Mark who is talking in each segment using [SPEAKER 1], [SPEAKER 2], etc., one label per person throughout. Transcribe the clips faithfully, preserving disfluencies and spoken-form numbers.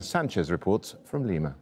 [SPEAKER 1] Sanchez reports from Lima.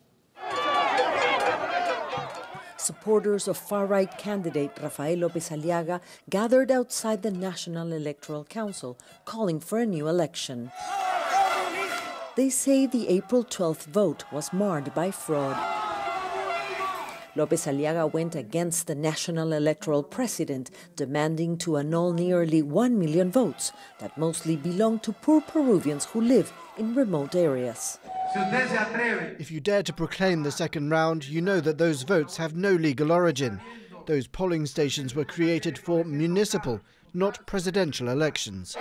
[SPEAKER 2] Supporters of far-right candidate Rafael López Aliaga gathered outside the National Electoral Council, calling for a new election. They say the April twelfth vote was marred by fraud. López Aliaga went against the National Electoral President, demanding to annul nearly one million votes that mostly belong to poor Peruvians who live in remote areas.
[SPEAKER 3] If you dare to proclaim the second round, you know that those votes have no legal origin. Those polling stations were created for municipal, not presidential elections.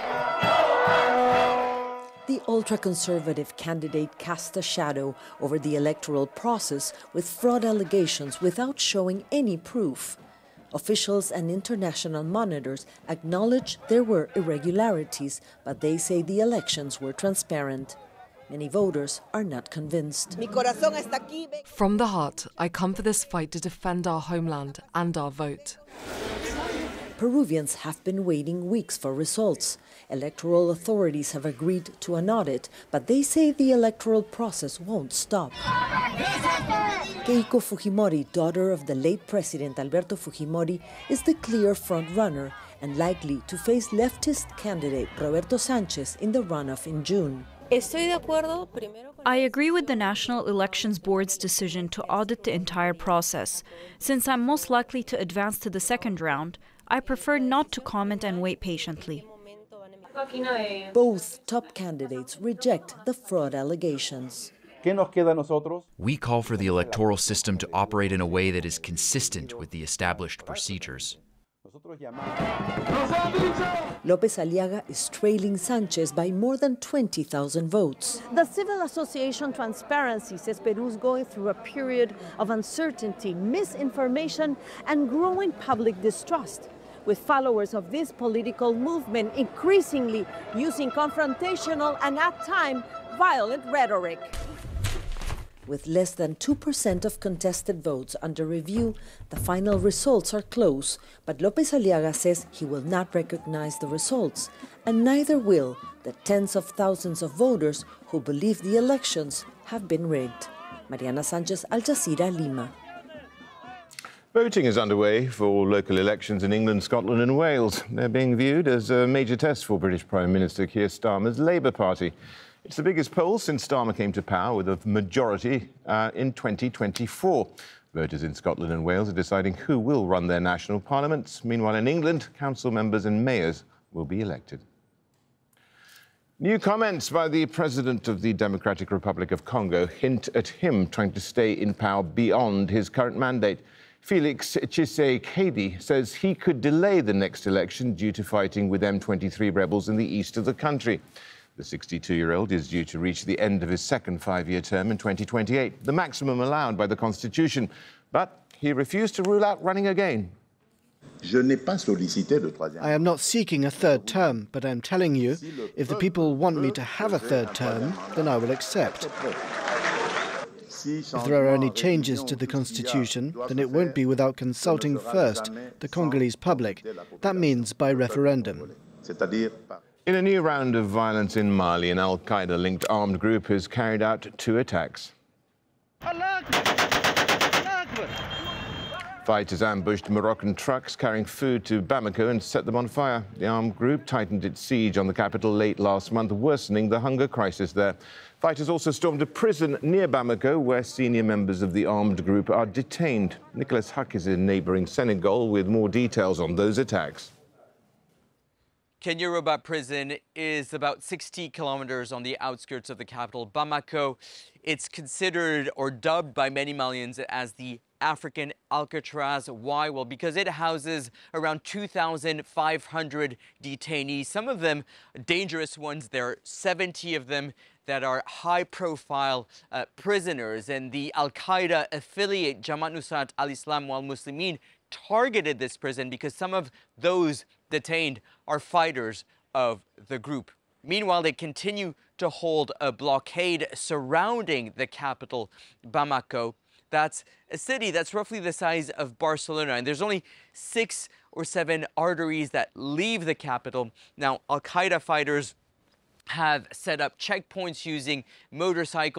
[SPEAKER 2] The ultra-conservative candidate cast a shadow over the electoral process with fraud allegations without showing any proof. Officials and international monitors acknowledged there were irregularities, but they say the elections were transparent. Many voters are not convinced.
[SPEAKER 4] From the heart, I come for this fight to defend our homeland and our vote.
[SPEAKER 2] Peruvians have been waiting weeks for results. Electoral authorities have agreed to an audit, but they say the electoral process won't stop. Keiko Fujimori, daughter of the late President Alberto Fujimori, is the clear front-runner and likely to face leftist candidate Roberto Sanchez in the runoff in June.
[SPEAKER 5] I agree with the National Elections Board's decision to audit the entire process. Since I'm most likely to advance to the second round, I prefer not to comment and wait patiently.
[SPEAKER 2] Both top candidates reject the fraud allegations.
[SPEAKER 6] We call for the electoral system to operate in a way that is consistent with the established procedures.
[SPEAKER 2] López Aliaga is trailing Sanchez by more than twenty thousand votes.
[SPEAKER 7] The civil association Transparency says Peru is going through a period of uncertainty, misinformation, and growing public distrust, with followers of this political movement increasingly using confrontational and, at times, violent rhetoric.
[SPEAKER 2] With less than two percent of contested votes under review, the final results are close, but López Aliaga says he will not recognize the results, and neither will the tens of thousands of voters who believe the elections have been rigged. Mariana Sanchez, Al Jazeera, Lima.
[SPEAKER 1] Voting is underway for local elections in England, Scotland and Wales. They're being viewed as a major test for British Prime Minister Keir Starmer's Labour Party. It's the biggest poll since Starmer came to power with a majority uh, in twenty twenty-four. Voters in Scotland and Wales are deciding who will run their national parliaments. Meanwhile, in England, council members and mayors will be elected. New comments by the president of the Democratic Republic of Congo hint at him trying to stay in power beyond his current mandate. Felix Tshisekedi says he could delay the next election due to fighting with M twenty-three rebels in the east of the country. The sixty-two-year-old is due to reach the end of his second five-year term in twenty twenty-eight, the maximum allowed by the Constitution. But he refused to rule out running again.
[SPEAKER 3] I am not seeking a third term, but I'm telling you, if the people want me to have a third term, then I will accept. If there are any changes to the Constitution, then it won't be without consulting first the Congolese public. That means by referendum.
[SPEAKER 1] In a new round of violence in Mali, an al-Qaeda-linked armed group has carried out two attacks. Fighters ambushed Moroccan trucks carrying food to Bamako and set them on fire. The armed group tightened its siege on the capital late last month, worsening the hunger crisis there. Fighters also stormed a prison near Bamako, where senior members of the armed group are detained. Nicholas Huck is in neighbouring Senegal with more details on those attacks.
[SPEAKER 8] Kenya-Robat prison is about sixty kilometers on the outskirts of the capital, Bamako. It's considered or dubbed by many Malians as the African Alcatraz. Why? Well, because it houses around two thousand five hundred detainees, some of them dangerous ones. There are seventy of them that are high-profile uh, prisoners. And the Al-Qaeda affiliate Jamaat Nusrat al-Islam wal Muslimin targeted this prison because some of those detained are fighters of the group. Meanwhile, they continue to hold a blockade surrounding the capital, Bamako. That's a city that's roughly the size of Barcelona, and there's only six or seven arteries that leave the capital. Now, Al-Qaeda fighters have set up checkpoints using motorcycles.